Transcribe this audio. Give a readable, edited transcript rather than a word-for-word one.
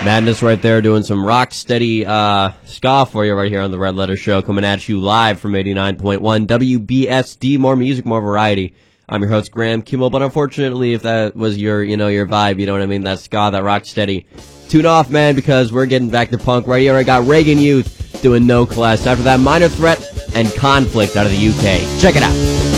Madness right there doing some rock steady ska for you right here on the Red Letter Show, coming at you live from 89.1 WBSD. More music, more variety. I'm your host, Graham Kimmel, but unfortunately, if that was your vibe, you know what I mean, that ska, that rock steady, tune off, man, because we're getting back to punk right here. I got Reagan Youth doing No Class. After that, Minor Threat and Conflict out of the UK. Check it out.